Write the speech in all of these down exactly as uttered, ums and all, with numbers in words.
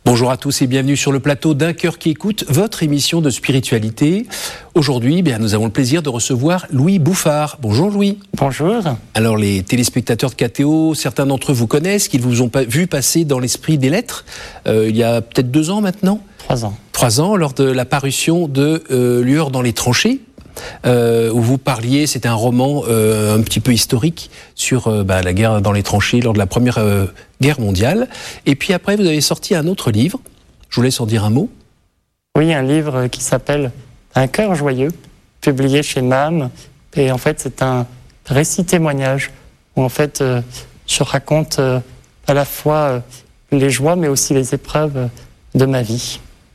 Bonjour à tous et bienvenue sur le plateau d'Un cœur qui écoute, votre émission de spiritualité. Aujourd'hui, bien, nous avons le plaisir de recevoir Louis Bouffard. Bonjour Louis. Bonjour. Alors les téléspectateurs de K T O, certains d'entre eux vous connaissent, qu'ils vous ont pas vu passer dans l'esprit des lettres, euh, il y a peut-être deux ans maintenant. Trois ans. Trois ans, lors de la parution de euh, Lueur dans les tranchées. Euh, où vous parliez, c'était un roman euh, un petit peu historique sur euh, bah, la guerre dans les tranchées lors de la première euh, guerre mondiale. Et puis après, vous avez sorti un autre livre. Je vous laisse en dire un mot. Oui, un livre qui s'appelle Un cœur joyeux, publié chez M A M. Et en fait, c'est un récit témoignage où en fait, euh, je raconte euh, à la fois euh, les joies, mais aussi les épreuves euh, de ma vie.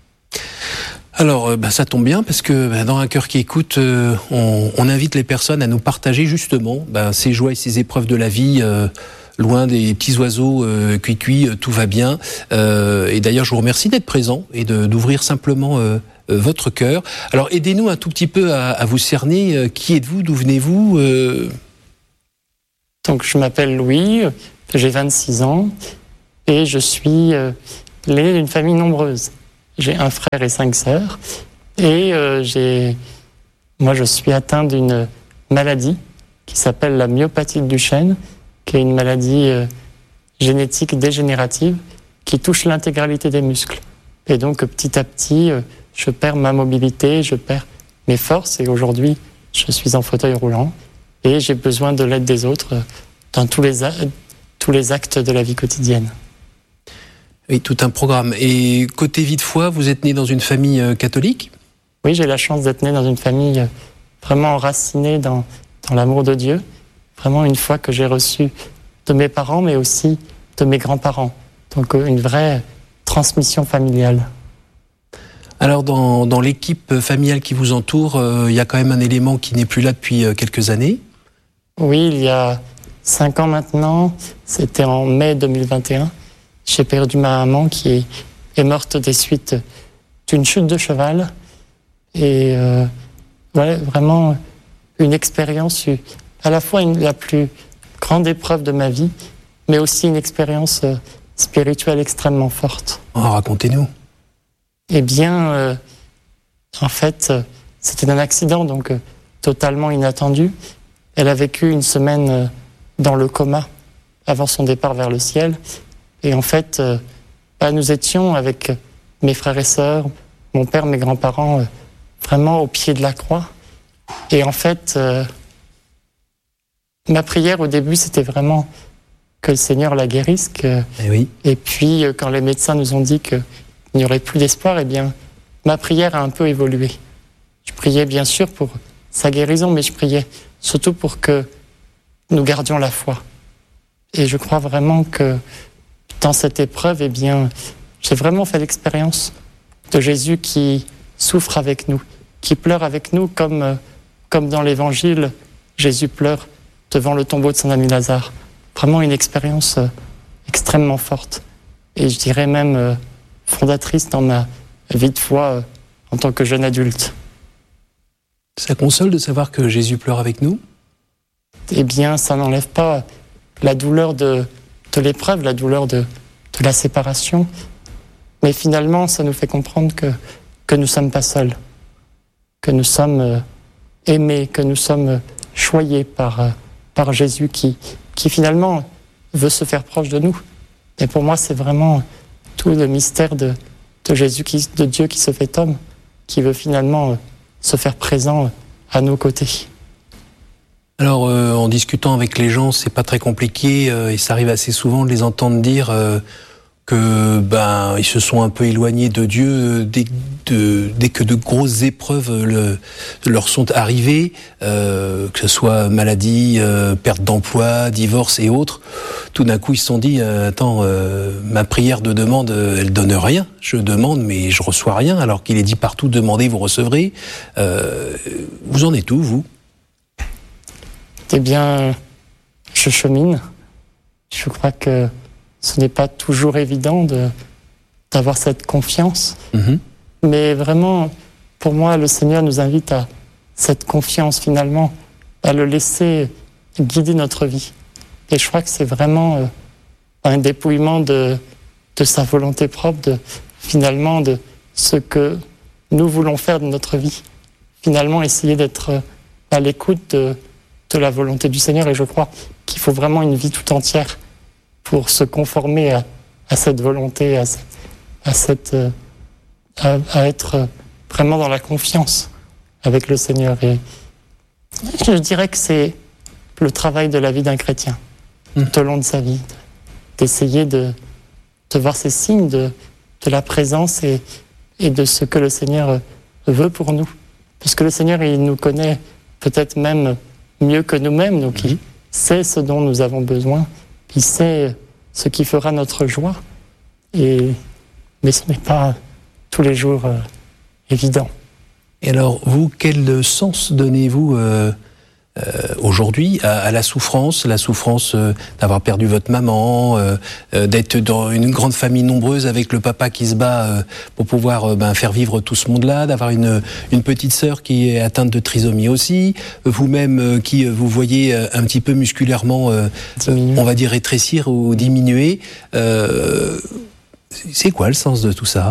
Alors, bah, ça tombe bien parce que bah, dans Un cœur qui écoute, euh, on, on invite les personnes à nous partager justement bah, ces joies et ces épreuves de la vie, euh, loin des petits oiseaux euh, cuit-cuit, euh, tout va bien. Euh, et d'ailleurs, je vous remercie d'être présent et de, d'ouvrir simplement euh, euh, votre cœur. Alors, aidez-nous un tout petit peu à, à vous cerner. Euh, qui êtes-vous? D'où venez-vous? euh... Donc, je m'appelle Louis, j'ai vingt-six ans et je suis euh, l'aîné d'une famille nombreuse. J'ai un frère et cinq sœurs. Et euh, j'ai... moi, je suis atteint d'une maladie qui s'appelle la myopathie de Duchenne, qui est une maladie euh, génétique dégénérative qui touche l'intégralité des muscles. Et donc, petit à petit, euh, je perds ma mobilité, je perds mes forces. Et aujourd'hui, je suis en fauteuil roulant. Et j'ai besoin de l'aide des autres euh, dans tous les, a... tous les actes de la vie quotidienne. Oui, tout un programme. Et côté vie de foi, vous êtes né dans une famille euh, catholique? Oui, j'ai la chance d'être né dans une famille euh, vraiment enracinée dans, dans l'amour de Dieu. Vraiment une foi que j'ai reçue de mes parents, mais aussi de mes grands-parents. Donc euh, une vraie transmission familiale. Alors dans, dans l'équipe familiale qui vous entoure, euh, il y a quand même un élément qui n'est plus là depuis euh, quelques années? Oui, il y a cinq ans maintenant, c'était en mai deux mille vingt et un. J'ai perdu ma maman qui est, est morte des suites d'une chute de cheval. Et euh, voilà, vraiment une expérience, à la fois une, la plus grande épreuve de ma vie, mais aussi une expérience euh, spirituelle extrêmement forte. Oh, racontez-nous. Eh bien, euh, en fait, euh, c'était un accident, donc euh, totalement inattendu. Elle a vécu une semaine euh, dans le coma avant son départ vers le ciel. Et en fait, euh, bah, nous étions avec mes frères et sœurs, mon père, mes grands-parents, euh, vraiment au pied de la croix. Et en fait, euh, ma prière au début, c'était vraiment que le Seigneur la guérisse. Que... Eh oui. Et puis, euh, quand les médecins nous ont dit qu'il n'y aurait plus d'espoir, eh bien, ma prière a un peu évolué. Je priais bien sûr pour sa guérison, mais je priais surtout pour que nous gardions la foi. Et je crois vraiment que dans cette épreuve, eh bien, j'ai vraiment fait l'expérience de Jésus qui souffre avec nous, qui pleure avec nous, comme, euh, comme dans l'Évangile, Jésus pleure devant le tombeau de son ami Lazare. Vraiment une expérience euh, extrêmement forte. Et je dirais même euh, fondatrice dans ma vie de foi euh, en tant que jeune adulte. Ça console de savoir que Jésus pleure avec nous? Eh bien, ça n'enlève pas la douleur de... de l'épreuve, la douleur de, de la séparation. Mais finalement, ça nous fait comprendre que, que nous ne sommes pas seuls, que nous sommes euh, aimés, que nous sommes euh, choyés par, euh, par Jésus qui, qui finalement veut se faire proche de nous. Et pour moi, c'est vraiment tout le mystère de, de Jésus, qui, de Dieu qui se fait homme, qui veut finalement euh, se faire présent euh, à nos côtés. Alors, euh, en discutant avec les gens, c'est pas très compliqué euh, et ça arrive assez souvent de les entendre dire euh, que ben ils se sont un peu éloignés de Dieu dès, de, dès que de grosses épreuves le, leur sont arrivées, euh, que ce soit maladie, euh, perte d'emploi, divorce et autres. Tout d'un coup, ils se sont dit euh, attends, euh, ma prière de demande, elle donne rien. Je demande, mais je reçois rien. Alors qu'il est dit partout demandez, vous recevrez. Euh, vous en êtes où, vous? Eh bien, je chemine. Je crois que ce n'est pas toujours évident de, d'avoir cette confiance. Mmh. Mais vraiment, pour moi, le Seigneur nous invite à cette confiance, finalement, à le laisser guider notre vie. Et je crois que c'est vraiment euh, un dépouillement de, de sa volonté propre, de, finalement de ce que nous voulons faire de notre vie. Finalement, essayer d'être à l'écoute de, de la volonté du Seigneur. Et je crois qu'il faut vraiment une vie tout entière pour se conformer à, à cette volonté, à, à, cette, à, à être vraiment dans la confiance avec le Seigneur. Et je dirais que c'est le travail de la vie d'un chrétien, mmh. tout au long de sa vie, d'essayer de, de voir ces signes de, de la présence et, et de ce que le Seigneur veut pour nous. Parce que le Seigneur, il nous connaît peut-être même mieux que nous-mêmes, donc mmh. il sait ce dont nous avons besoin, il sait ce qui fera notre joie, et, mais ce n'est pas tous les jours euh, évident. Et alors, vous, quel sens donnez-vous euh, euh, aujourd'hui à, à la souffrance, la souffrance euh, d'avoir perdu votre maman, euh, euh, d'être dans une grande famille nombreuse avec le papa qui se bat euh, pour pouvoir euh, ben, faire vivre tout ce monde-là, d'avoir une, une petite sœur qui est atteinte de trisomie aussi, vous-même euh, qui euh, vous voyez euh, un petit peu musculairement, euh, euh, on va dire, rétrécir ou diminuer. Euh, c'est quoi le sens de tout ça ?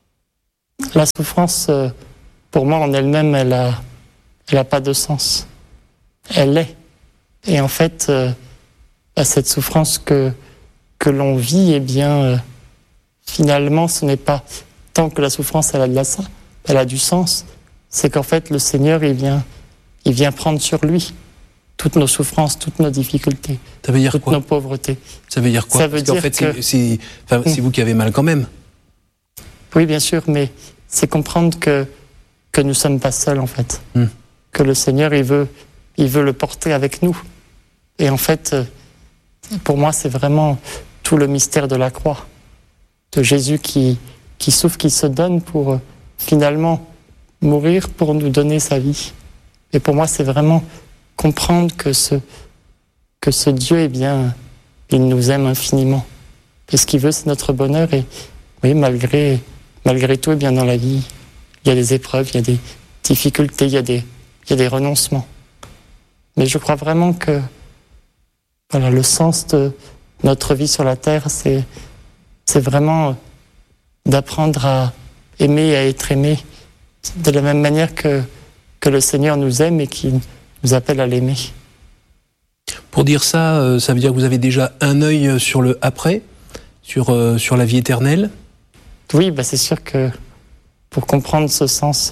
La souffrance... Euh... Pour moi, en elle-même, elle a, elle a pas de sens. Elle l'est. Et en fait, euh, à cette souffrance que, que l'on vit, eh bien, euh, finalement, ce n'est pas tant que la souffrance, elle a de la, elle a du sens. C'est qu'en fait, le Seigneur, il vient, il vient prendre sur lui toutes nos souffrances, toutes nos difficultés, Ça veut dire toutes quoi nos pauvretés. Ça veut dire quoi Ça veut Parce qu'en dire fait, que... c'est, c'est, enfin, c'est vous qui avez mal quand même. Oui, bien sûr, mais c'est comprendre que que nous ne sommes pas seuls, en fait. Mm. Que le Seigneur, il veut, il veut le porter avec nous. Et en fait, pour moi, c'est vraiment tout le mystère de la croix. De Jésus qui, qui souffre, qui se donne pour finalement mourir pour nous donner sa vie. Et pour moi, c'est vraiment comprendre que ce, que ce Dieu, eh bien, il nous aime infiniment. Et ce qu'il veut, c'est notre bonheur. Et oui, malgré, malgré tout, eh bien, dans la vie, il y a des épreuves, il y a des difficultés, il y a des, il y a des renoncements. Mais je crois vraiment que voilà, le sens de notre vie sur la terre, c'est, c'est vraiment d'apprendre à aimer et à être aimé de la même manière que, que le Seigneur nous aime et qu'il nous appelle à l'aimer. Pour dire ça, ça veut dire que vous avez déjà un œil sur le après, sur, euh, sur la vie éternelle ? Oui, bah c'est sûr que pour comprendre ce sens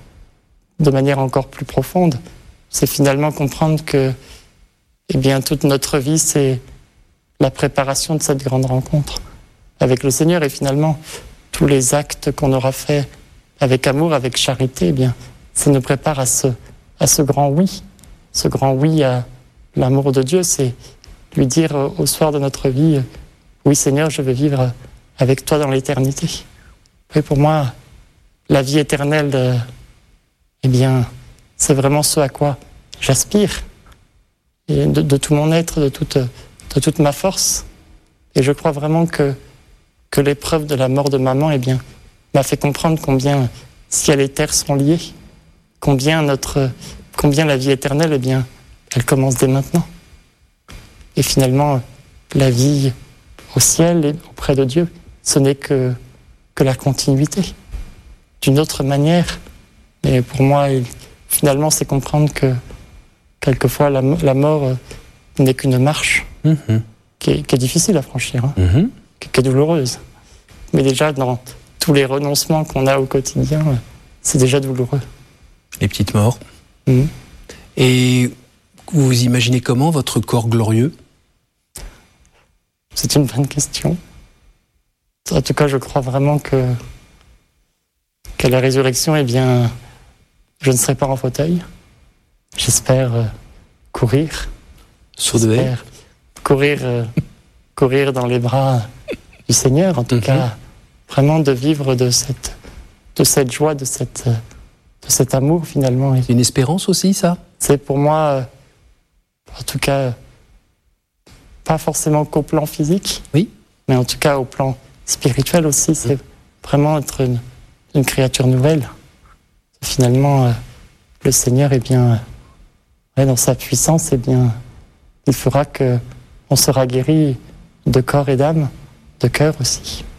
de manière encore plus profonde, c'est finalement comprendre que eh bien, toute notre vie, c'est la préparation de cette grande rencontre avec le Seigneur. Et finalement, tous les actes qu'on aura faits avec amour, avec charité, eh bien, ça nous prépare à ce, à ce grand oui. Ce grand oui à l'amour de Dieu, c'est lui dire au soir de notre vie, oui Seigneur, je veux vivre avec toi dans l'éternité. Et pour moi, la vie éternelle, euh, eh bien, c'est vraiment ce à quoi j'aspire, et de, de tout mon être, de toute, de toute ma force. Et je crois vraiment que, que l'épreuve de la mort de maman, eh bien, m'a fait comprendre combien ciel et terre sont liés, combien notre, combien la vie éternelle, eh bien, elle commence dès maintenant. Et finalement, la vie au ciel et auprès de Dieu, ce n'est que, que la continuité. D'une autre manière, mais pour moi, finalement, c'est comprendre que quelquefois la, la mort n'est qu'une marche mmh. qui, est, qui est difficile à franchir, hein, mmh. qui, qui est douloureuse. Mais déjà, dans tous les renoncements qu'on a au quotidien, c'est déjà douloureux. Les petites morts. Mmh. Et vous imaginez comment votre corps glorieux ? C'est une bonne question. En tout cas, je crois vraiment que qu'à la résurrection, eh bien, je ne serai pas en fauteuil. J'espère euh, courir. Sauter. Courir, euh, courir dans les bras du Seigneur. En tout mm-hmm. cas, vraiment de vivre de cette, de cette joie, de, cette, de cet amour finalement. C'est une espérance aussi, ça ? C'est pour moi, euh, en tout cas, pas forcément qu'au plan physique, oui. mais en tout cas au plan spirituel aussi. C'est mm. vraiment être une une créature nouvelle. Finalement, euh, le Seigneur, eh bien, euh, dans sa puissance, eh bien, il fera que on sera guéri de corps et d'âme, de cœur aussi.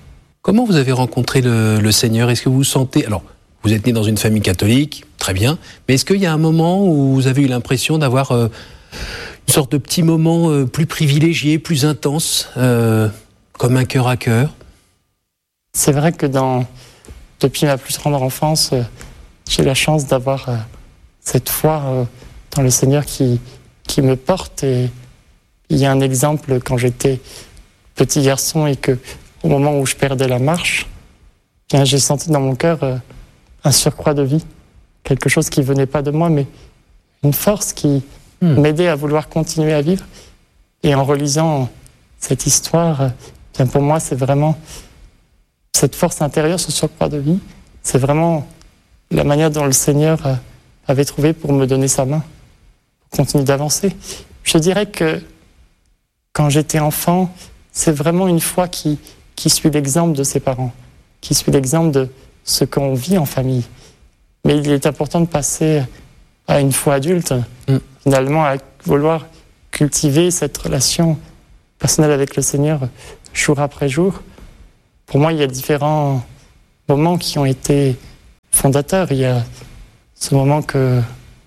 Comment vous avez rencontré le, le Seigneur? Est-ce que vous vous sentez... Alors, vous êtes né dans une famille catholique, très bien, mais est-ce qu'il y a un moment où vous avez eu l'impression d'avoir euh, une sorte de petit moment euh, plus privilégié, plus intense, euh, comme un cœur à cœur? C'est vrai que dans, depuis ma plus tendre enfance, euh, j'ai la chance d'avoir euh, cette foi euh, dans le Seigneur qui, qui me porte. Et il y a un exemple quand j'étais petit garçon et que au moment où je perdais la marche, bien, j'ai senti dans mon cœur euh, un surcroît de vie, quelque chose qui venait pas de moi, mais une force qui mmh. m'aidait à vouloir continuer à vivre. Et en relisant cette histoire, euh, bien pour moi, c'est vraiment cette force intérieure, ce surcroît de vie, c'est vraiment la manière dont le Seigneur euh, avait trouvé pour me donner sa main, pour continuer d'avancer. Je dirais que quand j'étais enfant, c'est vraiment une foi qui, qui suit l'exemple de ses parents, qui suit l'exemple de ce qu'on vit en famille. Mais il est important de passer à une foi adulte, mmh. finalement, à vouloir cultiver cette relation personnelle avec le Seigneur jour après jour. Pour moi, il y a différents moments qui ont été fondateurs. Il y a ce moment que,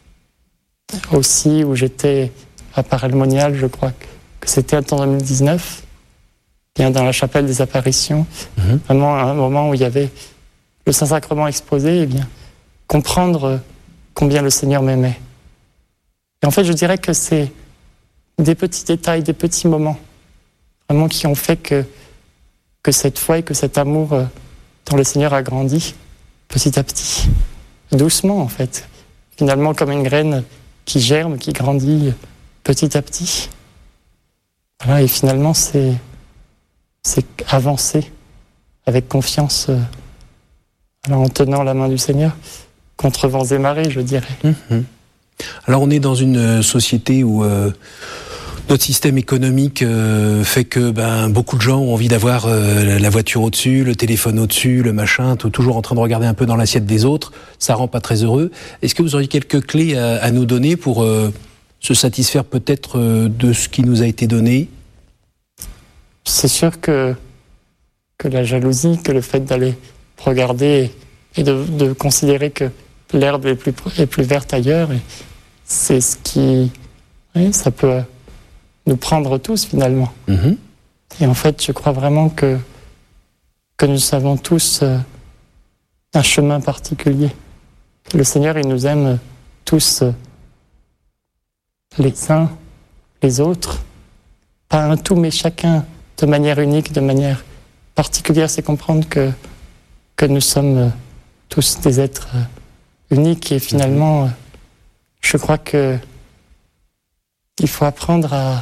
aussi où j'étais à Parelmonial, je crois que c'était en deux mille dix-neuf, bien dans la chapelle des apparitions, mmh. vraiment un moment où il y avait le Saint-Sacrement exposé, et bien comprendre combien le Seigneur m'aimait. Et en fait, je dirais que c'est des petits détails, des petits moments, vraiment qui ont fait que, que cette foi et que cet amour dont le Seigneur a grandi petit à petit, doucement en fait, finalement comme une graine qui germe, qui grandit petit à petit. Voilà, et finalement, c'est, c'est avancer avec confiance, euh, alors, en tenant la main du Seigneur, contre vents et marées, je dirais. Mmh. Alors, on est dans une société où euh, notre système économique euh, fait que ben, beaucoup de gens ont envie d'avoir euh, la voiture au-dessus, le téléphone au-dessus, le machin, tout, toujours en train de regarder un peu dans l'assiette des autres. Ça rend pas très heureux. Est-ce que vous auriez quelques clés à, à nous donner pour euh, se satisfaire peut-être euh, de ce qui nous a été donné? C'est sûr que, que la jalousie, que le fait d'aller regarder et de, de considérer que l'herbe est plus, est plus verte ailleurs, et c'est ce qui... Oui, ça peut nous prendre tous finalement. Mmh. Et en fait, je crois vraiment que, que nous avons tous euh, un chemin particulier. Le Seigneur, il nous aime tous, euh, les uns, les autres, pas un tout, mais chacun de manière unique, de manière particulière. C'est comprendre que, que nous sommes tous des êtres uniques et finalement, je crois que il faut apprendre à,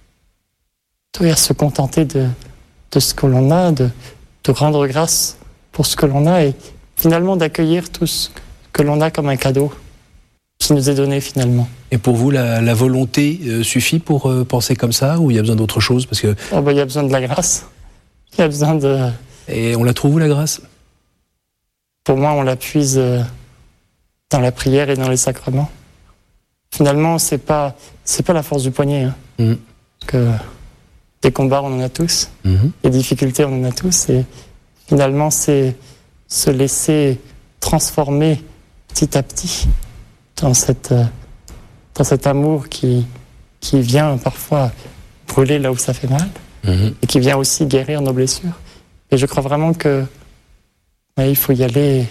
à se contenter de, de ce que l'on a, de, de rendre grâce pour ce que l'on a et finalement d'accueillir tout ce que l'on a comme un cadeau qui nous est donné finalement. Et pour vous, la, la volonté euh, suffit pour euh, penser comme ça ou il y a besoin d'autre chose? Parce que... oh ben, il y a besoin de la grâce. Il y a besoin de... Et on la trouve où, la grâce? Pour moi, on la puise euh, dans la prière et dans les sacrements. Finalement, c'est pas, c'est pas la force du poignet. Hein. Mmh. Que des combats, on en a tous. Mmh. Des difficultés, on en a tous. Et finalement, c'est se laisser transformer petit à petit dans, cette, dans cet amour qui, qui vient parfois brûler là où ça fait mal mmh. et qui vient aussi guérir nos blessures. Et je crois vraiment que ouais, il faut y aller.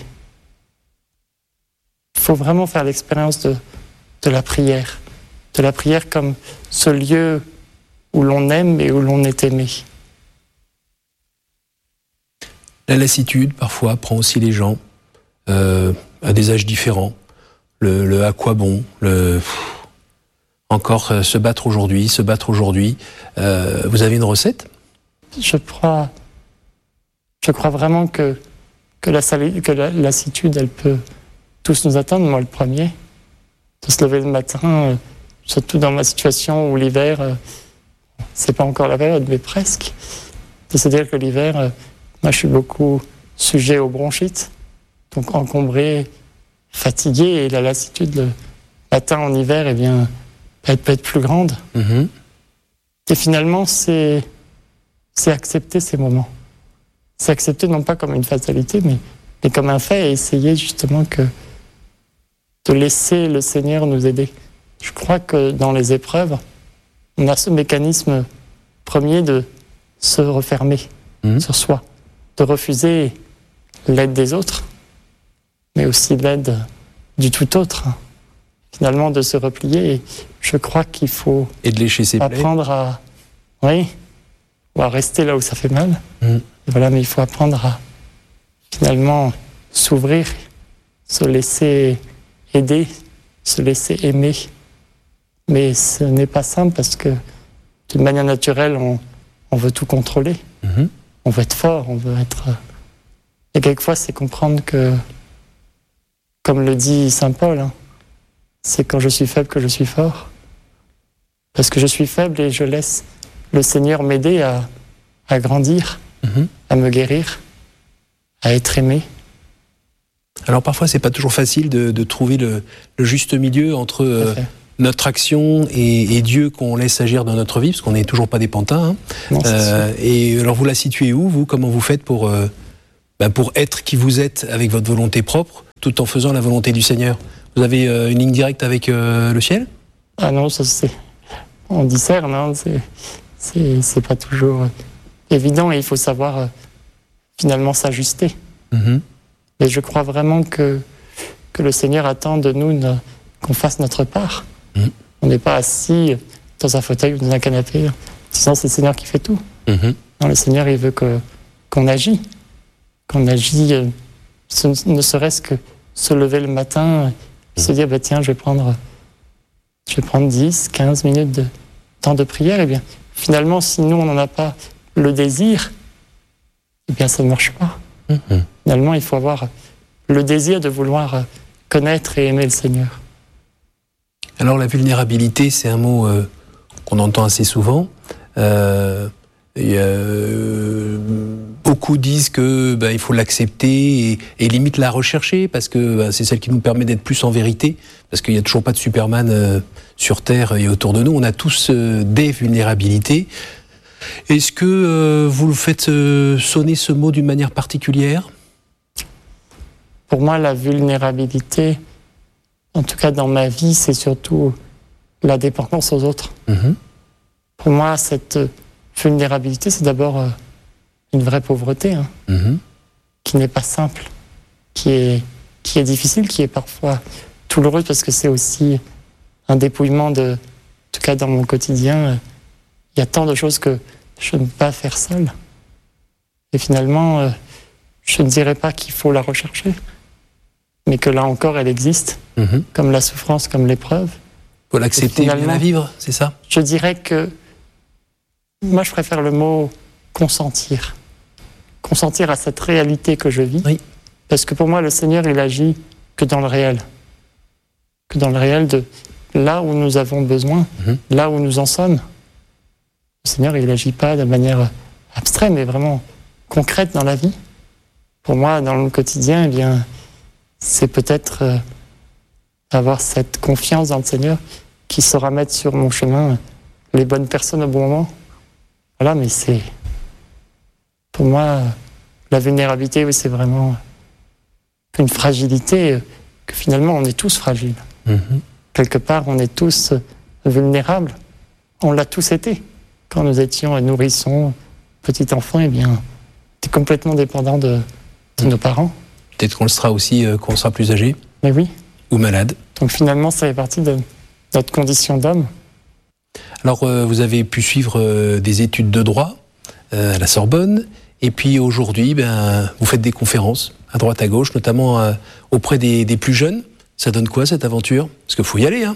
Il faut vraiment faire l'expérience de, de la prière. De la prière comme ce lieu où l'on aime et où l'on est aimé. La lassitude, parfois, prend aussi les gens euh, à des âges différents. Le, le à quoi bon, le pff, encore euh, se battre aujourd'hui, se battre aujourd'hui. Euh, vous avez une recette? Je crois, je crois vraiment que que la, que la lassitude, elle peut tous nous atteindre. Moi, le premier, de se lever le matin, euh, surtout dans ma situation où l'hiver, euh, c'est pas encore la période, mais presque. De se dire que l'hiver, euh, moi, je suis beaucoup sujet aux bronchites, donc encombré, fatigué, et la lassitude le matin en hiver, eh bien, elle peut être plus grande. Mmh. Et finalement, c'est, c'est accepter ces moments. c'est accepter non pas comme une fatalité, mais, mais comme un fait et essayer justement que de laisser le Seigneur nous aider. Je crois que dans les épreuves, on a ce mécanisme premier de se refermer mmh. sur soi, de refuser l'aide des autres, mais aussi l'aide du tout autre. Finalement, de se replier. Et je crois qu'il faut et de lécher ses apprendre plaies. à, oui, ou à rester là où ça fait mal. Mmh. Voilà, mais il faut apprendre à finalement s'ouvrir, se laisser aider, se laisser aimer. Mais ce n'est pas simple parce que d'une manière naturelle, on, on veut tout contrôler. Mmh. On veut être fort, on veut être... Et quelquefois, c'est comprendre que, comme le dit saint Paul, hein, c'est quand je suis faible que je suis fort. Parce que je suis faible et je laisse le Seigneur m'aider à, à grandir, mmh. à me guérir, à être aimé. Alors parfois, c'est pas toujours facile de, de trouver le, le juste milieu entre euh, notre action et, et Dieu qu'on laisse agir dans notre vie, parce qu'on n'est toujours pas des pantins. Hein. Non, euh, et alors vous la situez où, vous ? Comment vous faites pour, euh, ben pour être qui vous êtes avec votre volonté propre, tout en faisant la volonté du Seigneur ? Vous avez euh, une ligne directe avec euh, le ciel ? Ah non, ça c'est... On discerne, hein, c'est, c'est, c'est pas toujours évident et il faut savoir euh, finalement s'ajuster. Mmh. Et je crois vraiment que, que le Seigneur attend de nous ne, qu'on fasse notre part. Mmh. On n'est pas assis dans un fauteuil ou dans un canapé en disant c'est le Seigneur qui fait tout. Mmh. Non, le Seigneur, il veut que, qu'on agit. Qu'on agit, euh, ne serait-ce que se lever le matin, mmh. se dire bah, tiens, je vais prendre... Je vais prendre dix, quinze minutes de temps de prière. Et bien, finalement, si nous, on n'en a pas le désir, eh bien, ça ne marche pas. Mmh. Finalement, il faut avoir le désir de vouloir connaître et aimer le Seigneur. Alors, la vulnérabilité, c'est un mot euh, qu'on entend assez souvent. Euh, et, euh, beaucoup disent que ben, il faut l'accepter et, et limite la rechercher parce que ben, c'est celle qui nous permet d'être plus en vérité. Parce qu'il n'y a toujours pas de Superman euh, sur Terre et autour de nous. On a tous euh, des vulnérabilités. Est-ce que euh, vous le faites euh, sonner ce mot d'une manière particulière ? Pour moi, la vulnérabilité, en tout cas dans ma vie, c'est surtout la dépendance aux autres. Mmh. Pour moi, cette vulnérabilité, c'est d'abord euh, une vraie pauvreté, hein, mmh. qui n'est pas simple, qui est, qui est difficile, qui est parfois... douloureuse parce que c'est aussi un dépouillement de, en tout cas dans mon quotidien, il y a tant de choses que je ne peux pas faire seul. Et finalement, je ne dirais pas qu'il faut la rechercher, mais que là encore, elle existe, mmh. comme la souffrance, comme l'épreuve. Il faut l'accepter et bien la vivre, c'est ça ? Je dirais que moi, je préfère le mot consentir. Consentir à cette réalité que je vis. Oui. Parce que pour moi, le Seigneur, il agit que dans le réel. Que dans le réel de là où nous avons besoin, mmh. là où nous en sommes. Le Seigneur, il n'agit pas de manière abstraite, mais vraiment concrète dans la vie. Pour moi, dans le quotidien, eh bien, c'est peut-être euh, avoir cette confiance dans le Seigneur qui saura mettre sur mon chemin les bonnes personnes au bon moment. Voilà, mais c'est... Pour moi, la vulnérabilité, oui, c'est vraiment une fragilité, que finalement, on est tous fragiles. Mmh. Quelque part, on est tous vulnérables. On l'a tous été. Quand nous étions nourrissons, petits enfants, eh bien, on était complètement dépendants de, de nos parents. Peut-être qu'on le sera aussi euh, quand on sera plus âgé. Mais oui. Ou malade. Donc finalement, ça fait partie de notre condition d'homme. Alors, euh, vous avez pu suivre euh, des études de droit euh, à la Sorbonne. Et puis aujourd'hui, ben, vous faites des conférences à droite à gauche, notamment euh, auprès des, des plus jeunes. Ça donne quoi, cette aventure ? Parce qu'il faut y aller, hein.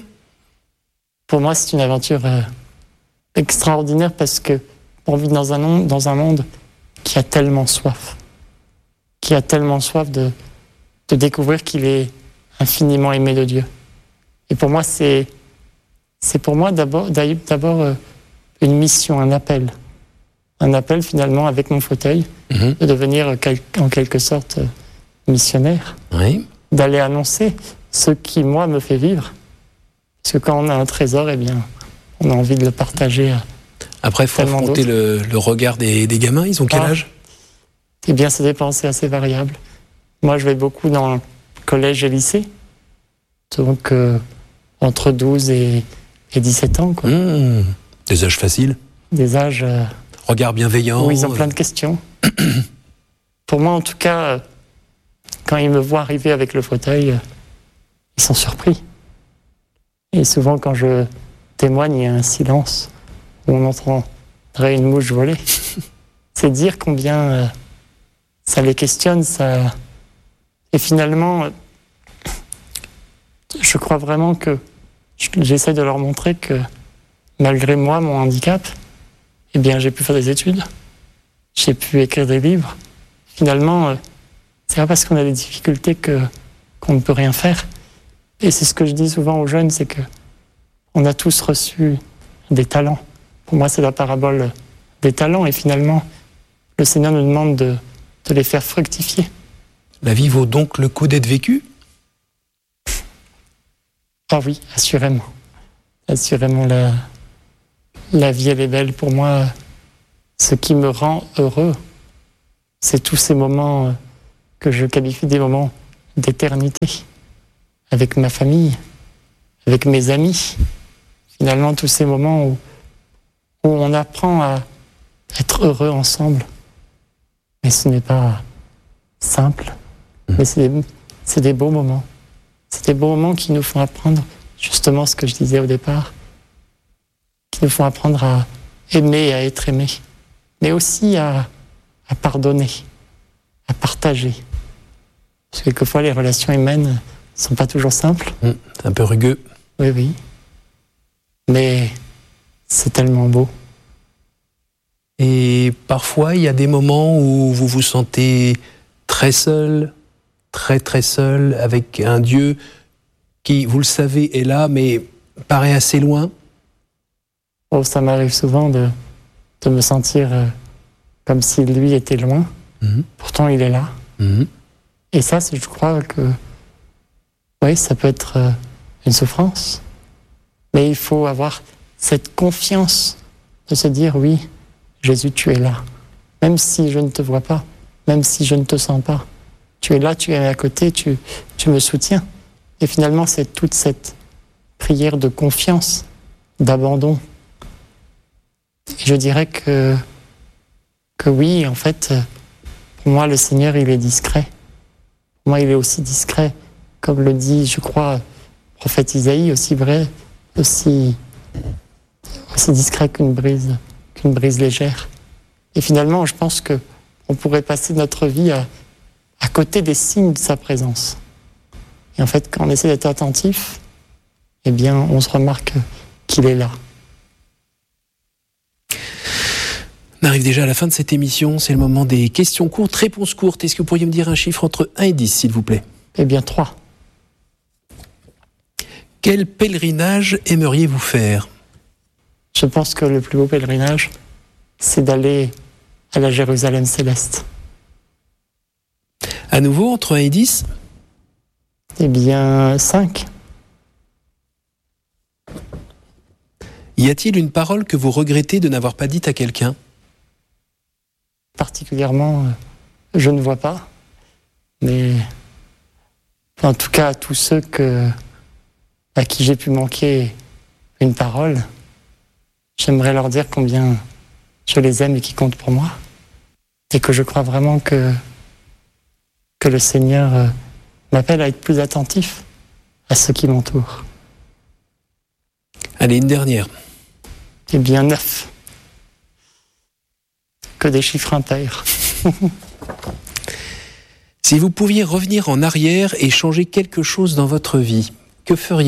Pour moi, c'est une aventure euh, extraordinaire parce que on vit dans un, monde, dans un monde qui a tellement soif. Qui a tellement soif de, de découvrir qu'il est infiniment aimé de Dieu. Et pour moi, c'est, c'est pour moi d'abord, d'abord euh, une mission, un appel. Un appel, finalement, avec mon fauteuil, mmh. de devenir quel, en quelque sorte euh, missionnaire. Oui. D'aller annoncer ce qui, moi, me fait vivre. Parce que quand on a un trésor, eh bien, on a envie de le partager à Après, il faut affronter le, le regard des, des gamins. Ils ont quel ah, âge ? Eh bien, ça dépend, c'est assez variable. Moi, je vais beaucoup dans le collège et lycée, donc euh, entre douze et, et dix-sept ans. Quoi. Mmh, des âges faciles. Des âges... Euh, Regard bienveillant. Où ils ont plein de questions. Pour moi, en tout cas, quand ils me voient arriver avec le fauteuil, ils sont surpris. Et souvent, quand je témoigne, il y a un silence où on entendrait une mouche voler. C'est dire combien euh, ça les questionne. Ça... Et finalement, euh, je crois vraiment que j'essaie de leur montrer que malgré moi, mon handicap, eh bien, j'ai pu faire des études, j'ai pu écrire des livres. Finalement, euh, c'est pas parce qu'on a des difficultés que, qu'on ne peut rien faire. Et c'est ce que je dis souvent aux jeunes, c'est que on a tous reçu des talents. Pour moi, c'est la parabole des talents. Et finalement, le Seigneur nous demande de, de les faire fructifier. La vie vaut donc le coup d'être vécue ? Ah oui, assurément. Assurément, la, la vie, elle est belle. Pour moi, ce qui me rend heureux, c'est tous ces moments que je qualifie des moments d'éternité, avec ma famille, avec mes amis. Finalement, tous ces moments où, où on apprend à être heureux ensemble. Mais ce n'est pas simple, mais c'est des, c'est des beaux moments. C'est des beaux moments qui nous font apprendre justement ce que je disais au départ, qui nous font apprendre à aimer et à être aimé, mais aussi à, à pardonner, à partager. Parce que quelquefois, les relations humaines ne sont pas toujours simples. Mmh, c'est un peu rugueux. Oui, oui. Mais c'est tellement beau. Et parfois, il y a des moments où vous vous sentez très seul, très très seul, avec un Dieu qui, vous le savez, est là, mais paraît assez loin. Oh, ça m'arrive souvent de, de me sentir euh, comme si lui était loin. Mmh. Pourtant, il est là. Mmh. Et ça, c'est, je crois que oui, ça peut être euh, une souffrance. Mais il faut avoir cette confiance de se dire, oui, Jésus, tu es là. Même si je ne te vois pas, même si je ne te sens pas. Tu es là, tu es à côté, tu, tu me soutiens. Et finalement, c'est toute cette prière de confiance, d'abandon. Et je dirais que, que oui, en fait, pour moi, le Seigneur, il est discret. Pour moi, il est aussi discret, comme le dit, je crois, le prophète Isaïe, aussi vrai, aussi, aussi discret qu'une brise, qu'une brise légère. Et finalement, je pense que on pourrait passer notre vie à, à côté des signes de sa présence. Et en fait, quand on essaie d'être attentif, eh bien, on se remarque qu'il est là. On arrive déjà à la fin de cette émission. C'est le moment des questions courtes, réponses courtes. Est-ce que vous pourriez me dire un chiffre entre un et dix, s'il vous plaît ? Eh bien, trois. Quel pèlerinage aimeriez-vous faire ? Je pense que le plus beau pèlerinage, c'est d'aller à la Jérusalem céleste. À nouveau, entre un et dix ? Eh bien, cinq. Y a-t-il une parole que vous regrettez de n'avoir pas dite à quelqu'un ? Particulièrement, je ne vois pas. Mais en tout cas, à tous ceux que, à qui j'ai pu manquer une parole, j'aimerais leur dire combien je les aime et qu'ils comptent pour moi. Et que je crois vraiment que, que le Seigneur m'appelle à être plus attentif à ceux qui m'entourent. Allez, une dernière. Eh bien, neuf. Que des chiffres impairs. Si vous pouviez revenir en arrière et changer quelque chose dans votre vie, que feriez-vous ?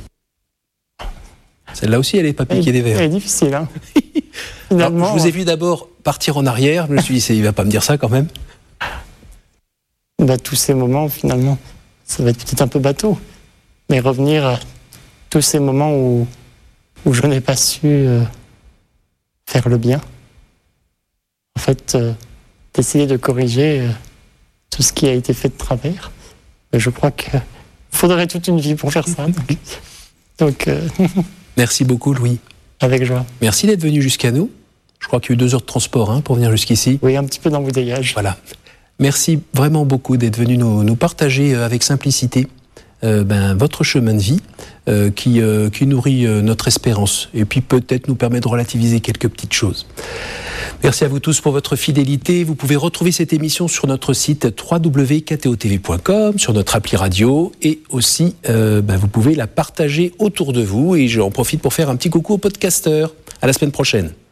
Celle-là aussi, elle n'est pas piquée des verres. Elle est difficile, hein. Finalement, alors, je vous ai vu d'abord partir en arrière. Je me suis dit, il ne va pas me dire ça quand même. Bah, tous ces moments, finalement, ça va être peut-être un peu bateau. Mais revenir à tous ces moments où, où je n'ai pas su euh, faire le bien. En fait, euh, d'essayer de corriger euh, tout ce qui a été fait de travers. Mais je crois qu'il faudrait toute une vie pour faire ça. Donc, donc euh... Merci beaucoup, Louis. Avec joie. Merci d'être venu jusqu'à nous. Je crois qu'il y a eu deux heures de transport hein, pour venir jusqu'ici. Oui, un petit peu d'embouteillage. Voilà. Merci vraiment beaucoup d'être venu nous, nous partager avec simplicité euh, ben, votre chemin de vie euh, qui, euh, qui nourrit euh, notre espérance et puis peut-être nous permet de relativiser quelques petites choses. Merci à vous tous pour votre fidélité. Vous pouvez retrouver cette émission sur notre site w w w point k t o t v point com, sur notre appli radio et aussi euh, ben, vous pouvez la partager autour de vous et j'en profite pour faire un petit coucou aux podcasteurs. À la semaine prochaine.